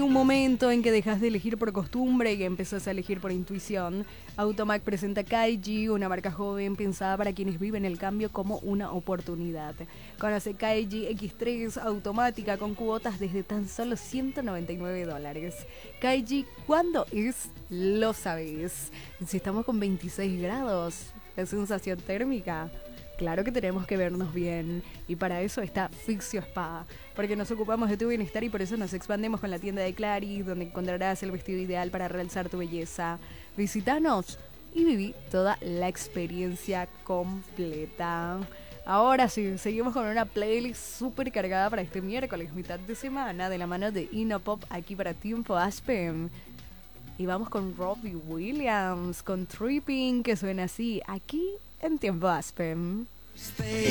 un momento en que dejas de elegir por costumbre y que empezás a elegir por intuición, Automac presenta Kaiji, una marca joven pensada para quienes viven el cambio como una oportunidad. Conoce Kaiji X3 automática con cuotas desde tan solo $199. Kaiji, ¿cuándo es? Lo sabés. Si estamos con 26 grados, la sensación térmica. Claro que tenemos que vernos bien y para eso está Fixio Spa, porque nos ocupamos de tu bienestar y por eso nos expandemos con la tienda de Claris, donde encontrarás el vestido ideal para realzar tu belleza. Visítanos y viví toda la experiencia completa. Ahora sí, seguimos con una playlist súper cargada para este miércoles, mitad de semana, de la mano de Inopop, aquí para Tiempo Aspen. Y vamos con Robbie Williams, con Tripping, que suena así, aquí en Tiempo Aspen. Stay